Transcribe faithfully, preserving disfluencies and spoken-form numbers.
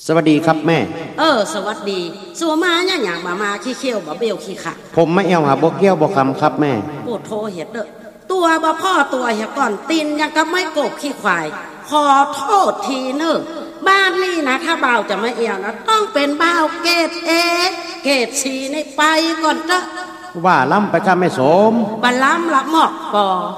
สวัสดีครับแม่เออสวัสดีสัวมาเนี่ยอย่างมามาขี้เขี้ยวบ่เบี้ยวขี้ขัดผมไม่เอาหาบ่เกี้ยวบ่คำครับแม่โอ้โทเห็ดเด้อตัวบ่พ่อตัวเหี่ยก่อนตีนยังก็ไม่กบขี้ควายขอโทษทีเนอะบ้านนี่นะถ้าบ่าวจะมาเอี่ยวนะต้องเป็นบ่าวเกรดเอเกรดซีในไปก่อนเด้อว่าล้ำไปค่ะแม่สมบัลล้ำละหมอกปอ